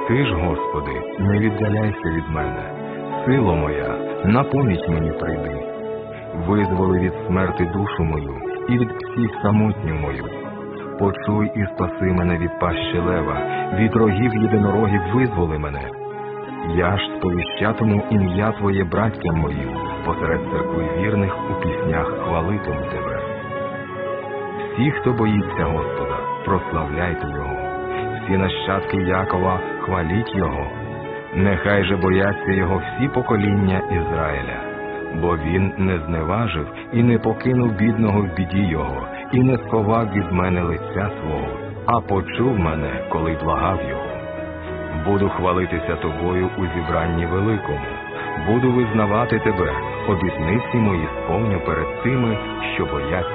Ти ж, Господи, не віддаляйся від мене. Сило моя, на поміч мені прийди. Визволи від смерти душу мою і від всіх самотню мою. Почуй і спаси мене від пащі лева, від рогів єдинорогів визволи мене. Я ж сповіщатиму ім'я Твоє братцям моїм, посеред церкви вірних у піснях хвалитиму Тебе. Всі, хто боїться Господа, прославляйте Його. Всі нащадки Якова, хваліть Його. Нехай же бояться Його всі покоління Ізраїля. Бо Він не зневажив і не покинув бідного в біді Його, і не сховав від мене лиця свого, а почув мене, коли благав Його. Буду хвалитися Тобою у зібранні великому. Буду визнавати Тебе, обітниці мої сповню перед тими, що бояться